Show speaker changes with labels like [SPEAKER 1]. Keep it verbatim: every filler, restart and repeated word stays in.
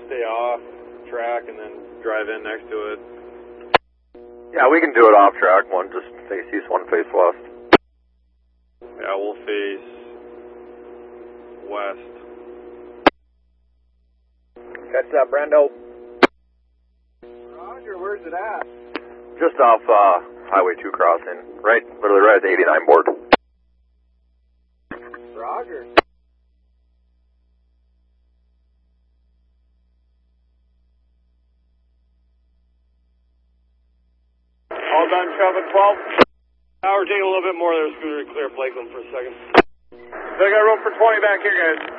[SPEAKER 1] stay off track and then drive in next to it?
[SPEAKER 2] Yeah, we can do it off track. One just face east, one face west.
[SPEAKER 1] Yeah, we'll face west.
[SPEAKER 2] Catch that, Brando.
[SPEAKER 1] Roger, where's it at?
[SPEAKER 2] Just off uh, Highway two crossing. Right, literally right at the eighty-nine board.
[SPEAKER 1] Roger. All done, traffic twelve. Power, take a little bit more there, Scooter, to clear Blakeland for a second. So I got room for twenty back here, guys.